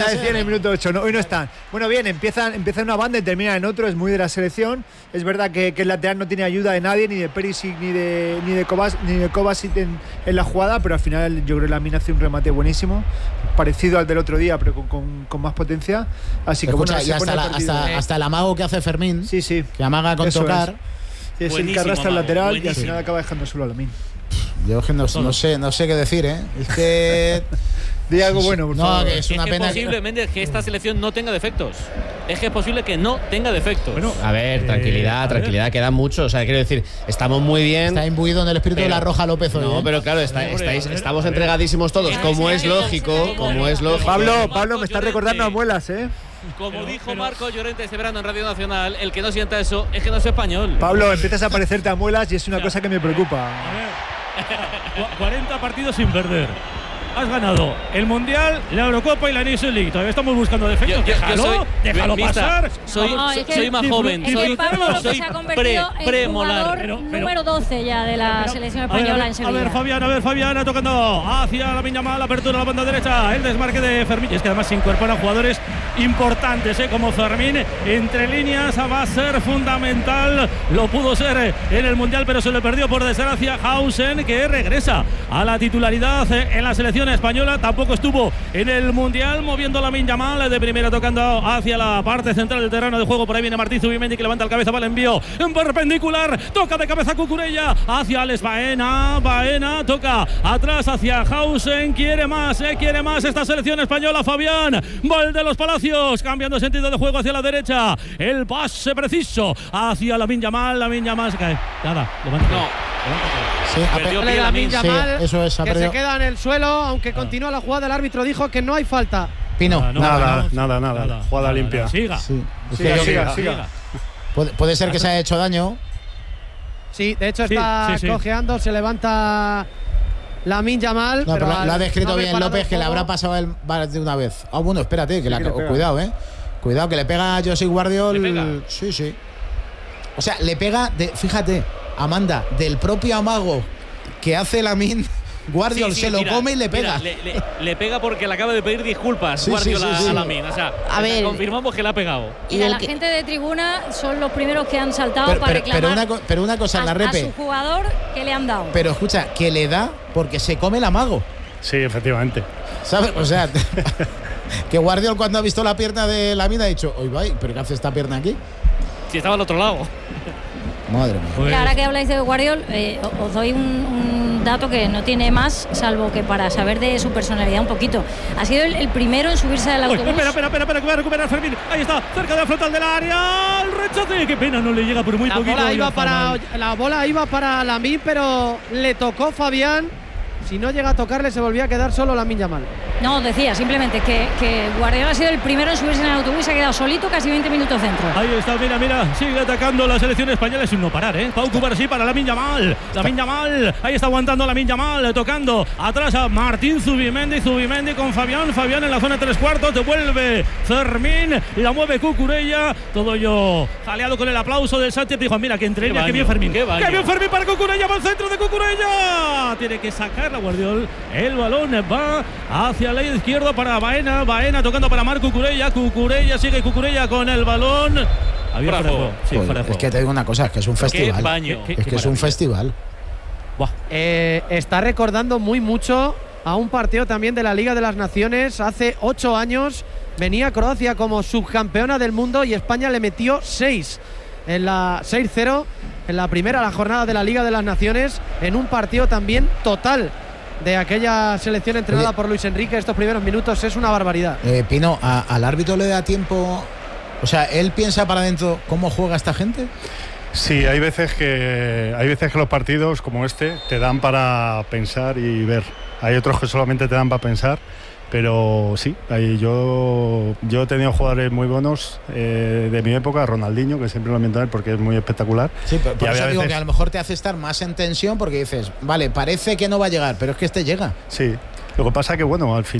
Esa decía en el minuto 8, no, hoy no están. Bueno, bien, empieza una banda y termina en otro, es muy de la selección. Es verdad que el lateral no tiene ayuda de nadie, ni de Perisic ni de Kovacic en la jugada, pero al final yo creo que Lamine hace un remate buenísimo, parecido al del otro día, pero con más potencia. Así que escucha, bueno, y hasta el amago que hace Fermín, sí, que amaga con eso tocar. Es el que arrastra el lateral y al final acaba dejando solo a Lamine. Yo no sé qué decir, ¿eh? Es que di algo bueno, por favor. Que es una pena. Posiblemente que esta selección no tenga defectos. Es que es posible que no tenga defectos. Bueno, a ver, tranquilidad, quedan muchos. O sea, quiero decir, estamos muy bien. Está imbuido en el espíritu de la Roja López hoy. No, pero claro, estamos entregadísimos todos, como es lógico. Pablo, me está recordando a Muelas, ¿eh? Como dijo Marco Llorente este verano en Radio Nacional, el que no sienta eso es que no es español. Pablo, empiezas a parecerte a Muelas y es una cosa que me preocupa. A ver, 40 partidos sin perder. Has ganado el Mundial, la Eurocopa y la Nations League. Todavía estamos buscando defectos. Déjalo pasar. Soy más joven. Soy Pablo se ha convertido en jugador número 12 ya de la selección española en Sevilla. A ver, Fabián tocando hacia Lamine Yamal, apertura a la banda derecha, el desmarque de Fermín. Y es que además se incorporan jugadores importantes, como Fermín. Entre líneas va a ser fundamental. Lo pudo ser en el Mundial, pero se le perdió por desgracia Hausen, que regresa a la titularidad en la selección española. Tampoco estuvo en el Mundial, moviendo Lamine Yamal de primera, tocando hacia la parte central del terreno de juego. Por ahí viene Martín Zubimendi, que levanta el cabeza, va el envío en perpendicular, toca de cabeza Cucurella hacia Alex Baena, toca atrás hacia Hausen. Quiere más esta selección española. Fabián Valde los Palacios, cambiando sentido de juego hacia la derecha, el pase preciso hacia Lamine Yamal se cae, nada, levanta. Sí, Lamine Yamal, eso es, que se queda en el suelo, aunque continúa la jugada. El árbitro dijo que no hay falta. Pino, nada. Jugada limpia. Siga. Puede ser que se haya hecho daño. Sí, de hecho está cojeando, se levanta Lamine Yamal. No, pero lo ha descrito bien López, que le habrá pasado él de una vez. Bueno, espérate, cuidado, cuidado, que le pega a José Guardiol. Sí. O sea, le pega, fíjate, Amanda, del propio amago que hace Lamine. Guardiol se lo come y le pega. Le pega porque le acaba de pedir disculpas Guardiol a Lamine. O sea, confirmamos que le ha pegado. Y la gente de tribuna son los primeros que han saltado para reclamar pero una cosa, la repe, a su jugador que le han dado. Pero escucha, que le da porque se come el amago. Sí, efectivamente. ¿Sabes? O sea, que Guardiol, cuando ha visto la pierna de Lamine, ha dicho: oye, vaya, ¿pero qué hace esta pierna aquí? Si estaba al otro lado. Madre mía. Ahora que habláis de Guardiol, os doy un dato que no tiene más, salvo que para saber de su personalidad un poquito. Ha sido el primero en subirse al autobús. Espera, que va a recuperar Fermín. Ahí está, cerca de la frontal del área. El rechace, qué pena, no le llega por muy poquito. La bola iba para Lamine, pero le tocó Fabián. Si no llega a tocarle, se volvía a quedar solo Lamine Yamal. No, decía simplemente que Guardiola ha sido el primero en subirse en el autobús y se ha quedado solito casi 20 minutos dentro. Ahí está, mira, sigue atacando la selección española sin no parar, Pau Cubarsí para Lamine Yamal. Ahí está aguantando Lamine Yamal, tocando atrás a Martín Zubimendi con Fabián en la zona de 3/4, devuelve Fermín, la mueve Cucurella, todo ello jaleado con el aplauso del Sánchez. Dijo: mira, que entre ellas, que bien Fermín. ¡Qué bien Fermín para Cucurella! Va al centro de Cucurella. Tiene que sacar la Guardiol. El balón va hacia el lado izquierdo para Baena tocando para Marc Cucurella. Sigue Cucurella con el balón. Es que te digo una cosa, es que es un festival. Es un festival. Está recordando mucho a un partido también de la Liga de las Naciones. Hace 8 años venía Croacia como subcampeona del mundo y España le metió 6 en la 6-0 en la primera jornada de la Liga de las Naciones, en un partido también total de aquella selección entrenada por Luis Enrique. Estos primeros minutos es una barbaridad. Pino, ¿al árbitro le da tiempo? O sea, ¿él piensa para adentro cómo juega esta gente? Sí, hay veces que los partidos como este te dan para pensar y ver. Hay otros que solamente te dan para pensar. Pero sí, yo he tenido jugadores muy buenos de mi época, Ronaldinho, que siempre lo miento a él porque es muy espectacular. Sí, pero por eso digo que a lo mejor te hace estar más en tensión porque dices, vale, parece que no va a llegar, pero es que este llega. Sí, Lo que pasa que, bueno, al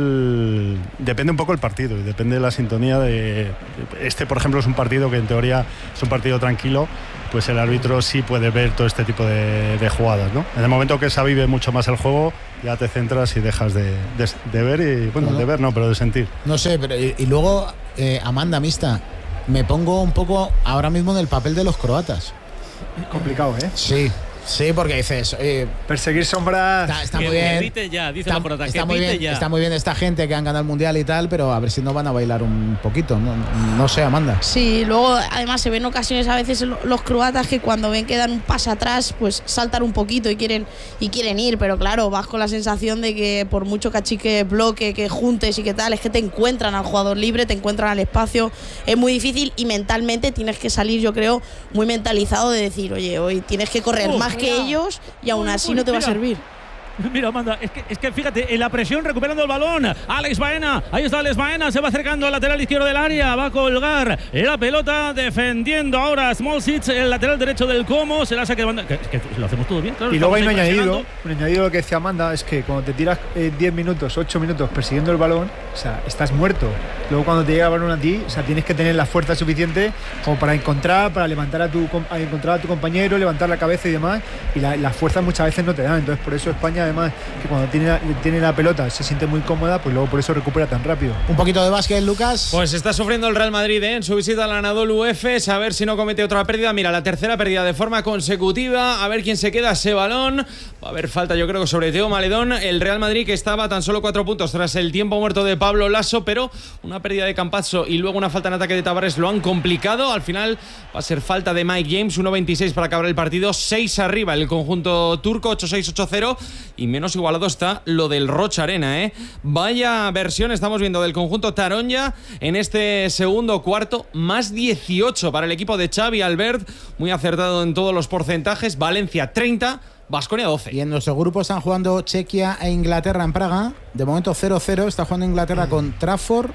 final depende un poco el partido y depende de la sintonía de... por ejemplo, es un partido que en teoría es un partido tranquilo, pues el árbitro sí puede ver todo este tipo de jugadas, ¿no? En el momento que se avive mucho más el juego, ya te centras y dejas de ver y, bueno, de ver no, pero de sentir. No sé, pero y luego, Amanda, Mista, me pongo un poco ahora mismo en el papel de los croatas. Es complicado, ¿eh? Sí, porque dices... perseguir sombras... Está muy bien. Evite ya, dice la porota, está muy bien, está muy bien esta gente que han ganado el Mundial y tal, pero a ver si no van a bailar un poquito. No sé, Amanda. Sí, luego además se ven ocasiones a veces los croatas que cuando ven que dan un paso atrás, pues saltan un poquito y quieren ir, pero claro, vas con la sensación de que por mucho que achiques bloque, que juntes y que tal, es que te encuentran al jugador libre, te encuentran al espacio, es muy difícil y mentalmente tienes que salir, yo creo, muy mentalizado de decir, oye, hoy tienes que correr más que ellos y aún así no te va a servir. Mira, Amanda, es que fíjate, en la presión recuperando el balón, Alex Baena, ahí está Alex Baena, se va acercando al lateral izquierdo del área, va a colgar la pelota, defendiendo ahora Smolcic, el lateral derecho del Como, se la saca de banda, que lo hacemos todo bien, claro. Y luego hay un añadido lo que decía Amanda, es que cuando te tiras 10 minutos, 8 minutos persiguiendo el balón, o sea, estás muerto. Luego cuando te llega el balón a ti, o sea, tienes que tener la fuerza suficiente como para levantar a tu compañero, levantar la cabeza y demás, y la fuerza muchas veces no te dan. Entonces por eso España, además, que cuando tiene la pelota se siente muy cómoda, pues luego por eso recupera tan rápido. Un poquito de básquet, Lucas. Pues está sufriendo el Real Madrid en su visita al Anadolu Efes, a ver si no comete otra pérdida. Mira, la tercera pérdida de forma consecutiva, a ver quién se queda ese balón. Va a haber falta, yo creo, sobre Teo Maledón. El Real Madrid, que estaba a tan solo 4 puntos tras el tiempo muerto de Pablo Lasso, pero una pérdida de Campazzo y luego una falta en ataque de Tavares lo han complicado. Al final va a ser falta de Mike James, 1.26 para acabar el partido, 6 arriba el conjunto turco, 8-6, 8-0, y menos igualado está lo del Rocha Arena, ¿eh? Vaya versión estamos viendo del conjunto Taronja en este segundo cuarto, más 18 para el equipo de Xavi Albert, muy acertado en todos los porcentajes. Valencia 30, Baskonia 12. Y en nuestro grupo están jugando Chequia e Inglaterra en Praga. De momento 0-0. Está jugando Inglaterra con Trafford,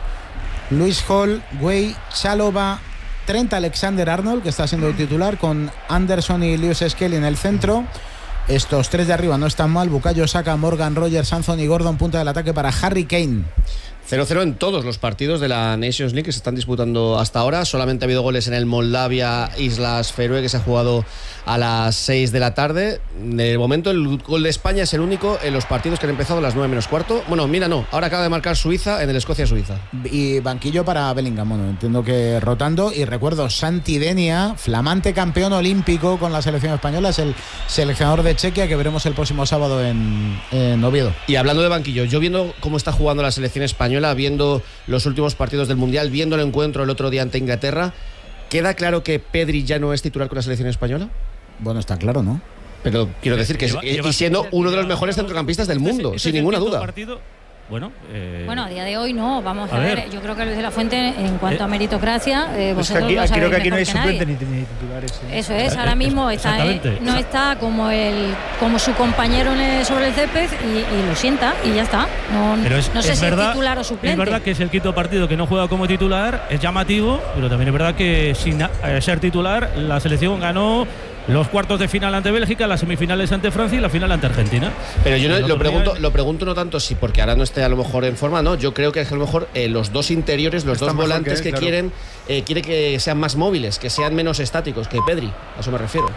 Luis Hall, Guay, Chalova, Trent Alexander-Arnold, que está siendo el titular, con Anderson y Lewis Skelly en el centro. Estos tres de arriba no están mal. Bukayo Saka, Morgan Rogers, Anthony Gordon, punta del ataque para Harry Kane. 0-0 en todos los partidos de la Nations League que se están disputando hasta ahora. Solamente ha habido goles en el Moldavia Islas Feroe, que se ha jugado a las 6 de la tarde. De momento el gol de España es el único en los partidos que han empezado a las 9 menos cuarto. Bueno, mira, no, ahora acaba de marcar Suiza en el Escocia-Suiza. Y banquillo para Bellingham, bueno, entiendo que rotando. Y recuerdo, Santi Denia, flamante campeón olímpico con la selección española, es el seleccionador de Chequia, que veremos el próximo sábado en Oviedo. Y hablando de banquillo, yo viendo cómo está jugando la selección española, viendo los últimos partidos del Mundial, viendo el encuentro el otro día ante Inglaterra, ¿queda claro que Pedri ya no es titular con la selección española? Bueno, está claro, ¿no? Pero quiero decir que y siendo uno de los mejores centrocampistas del mundo, sin ninguna duda. Bueno, a día de hoy no, vamos a ver. Yo creo que Luis de la Fuente, en cuanto a meritocracia, pues aquí, creo que aquí no hay suplente ni titulares. Eso es, ahora mismo no está como su compañero sobre el césped y lo sienta y ya está. No sé si es titular o suplente. Es verdad que es el quinto partido que no juega como titular, es llamativo, pero también es verdad que sin ser titular, la selección ganó los cuartos de final ante Bélgica, las semifinales ante Francia y la final ante Argentina. Pero yo lo pregunto no tanto si porque ahora no esté a lo mejor en forma, no, yo creo que es que a lo mejor los dos interiores, los dos volantes que quiere que sean más móviles, que sean menos estáticos que Pedri, a eso me refiero.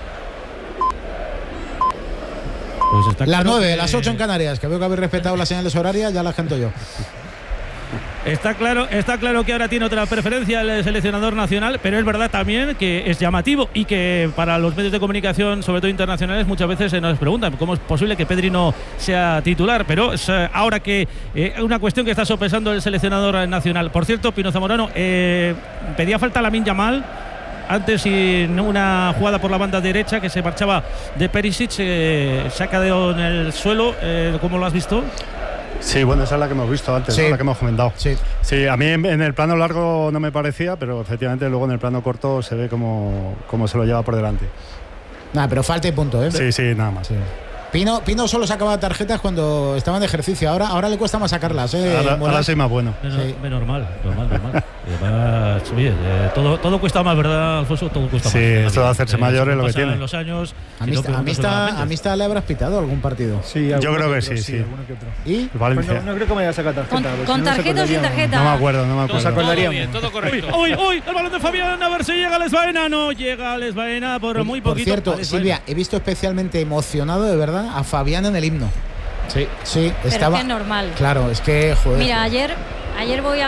Pues las 9, las 8 en Canarias, que veo que habéis respetado las señales horarias, ya las canto yo. Está claro que ahora tiene otra preferencia el seleccionador nacional, pero es verdad también que es llamativo y que para los medios de comunicación, sobre todo internacionales, muchas veces se nos preguntan cómo es posible que Pedri no sea titular, pero es ahora que una cuestión que está sopesando el seleccionador nacional. Por cierto, Pino Zamorano, pedía falta a Lamine Yamal antes y una jugada por la banda derecha que se marchaba de Perisic, se ha quedado en el suelo. ¿Cómo lo has visto? Sí, bueno, esa es la que hemos visto antes, sí, ¿no? La que hemos comentado. Sí, a mí en el plano largo no me parecía, pero efectivamente luego en el plano corto se ve cómo se lo lleva por delante. Nada, pero falta y punto, ¿eh? Sí, nada más. Sí. Pino solo sacaba tarjetas cuando estaban de ejercicio, ahora le cuesta más sacarlas, Ahora soy más bueno. Normal. Además, oye, todo cuesta más, ¿verdad, Alfonso? Todo cuesta más. Sí, esto de hacerse mayor es lo que tiene. Los años, ¿Amistad le habrás pitado algún partido? Sí, yo creo que otro, sí. ¿Y? Valencia. Pues no creo que me haya sacado tarjeta. ¿Con tarjeta o sin tarjeta? No me acuerdo. Nos acordaríamos. Todo correcto. Uy, el balón de Fabián, a ver si llega Les Baena. No llega Les Baena por muy poquito. Por cierto, Silvia, he visto especialmente emocionado, de verdad, a Fabián en el himno. Sí, pero estaba. es que es normal. Claro, es que, joder. Mira, ayer voy